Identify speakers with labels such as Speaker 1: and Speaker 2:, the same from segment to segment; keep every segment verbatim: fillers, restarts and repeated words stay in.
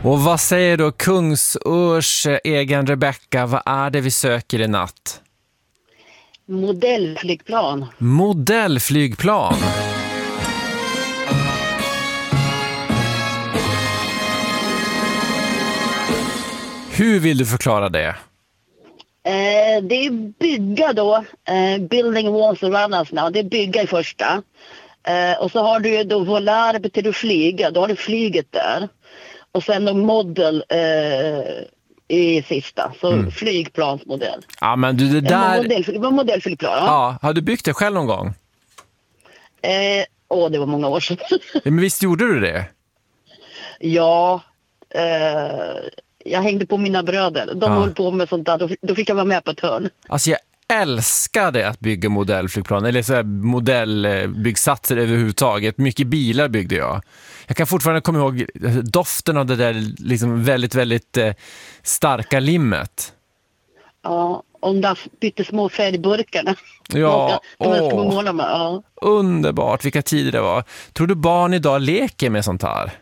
Speaker 1: Och vad säger då Kungsörs egen Rebecca? Vad är det vi söker i natt?
Speaker 2: Modellflygplan.
Speaker 1: Modellflygplan. Hur vill du förklara det?
Speaker 2: Eh, det är bygga då. Eh, building walls around us now. Det är bygga i första. Eh, och så har du ju då volar, betyder du flyga. Då har du flyget där. Och sen då modell eh, i sista. Så mm. flygplansmodell.
Speaker 1: Ja, men du, det där...
Speaker 2: Modell, det var modellflygplan. Ja.
Speaker 1: Ja, har du byggt det själv någon gång?
Speaker 2: Eh, åh, det var många år sedan.
Speaker 1: Ja, men visst gjorde du det?
Speaker 2: Ja. Eh, jag hängde på mina bröder. De ja. höll på med sånt där. Då, då fick jag vara med på ett hörn.
Speaker 1: Alltså jag älskade att bygga modellflygplan. Eller så här modellbyggsatser överhuvudtaget. Mycket bilar byggde jag. Jag kan fortfarande komma ihåg doften av det där liksom väldigt, väldigt eh, starka limmet.
Speaker 2: Ja, om där pyttesmå färgburkarna.
Speaker 1: Ja,
Speaker 2: de här
Speaker 1: åh,
Speaker 2: små måla med, ja.
Speaker 1: Underbart, vilka tider det var. Tror du barn idag leker med sånt här?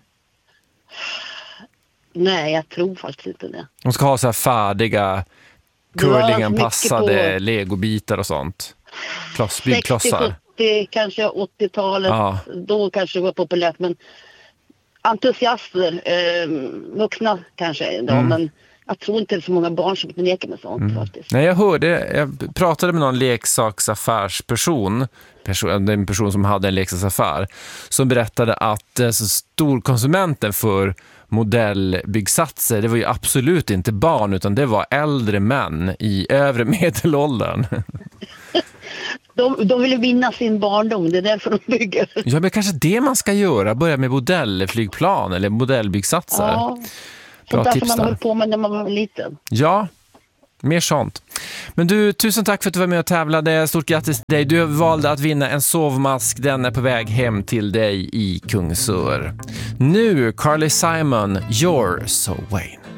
Speaker 2: Nej, jag tror faktiskt inte det.
Speaker 1: De ska ha så här färdiga curlinganpassade på... legobitar och sånt. Kloss, byggklossar.
Speaker 2: sextio, sjuttio, kanske åttiotalet. Ja. Då kanske det var populärt, men entusiaster, eh, vuxna kanske då, mm. men jag tror inte det är så många barn som leker med sånt mm. faktiskt.
Speaker 1: Nej, jag hörde, jag pratade med någon leksaksaffärsperson, person, en person som hade en leksaksaffär, som berättade att alltså, storkonsumenten för modellbyggsatser, det var ju absolut inte barn, utan det var äldre män i övre medelåldern.
Speaker 2: De, de ville vinna sin barndom, det är därför de bygger.
Speaker 1: Ja, men kanske det man ska göra, börja med modellflygplan eller modellbyggsatser.
Speaker 2: Ja,
Speaker 1: bra
Speaker 2: därför
Speaker 1: tips
Speaker 2: man
Speaker 1: där.
Speaker 2: höll på med när man var liten.
Speaker 1: Ja, mer sånt. Men du, tusen tack för att du var med och tävlade. Stort grattis till dig. Du valde att vinna en sovmask. Den är på väg hem till dig i Kungsör. Nu, Carly Simon, You're So Vain.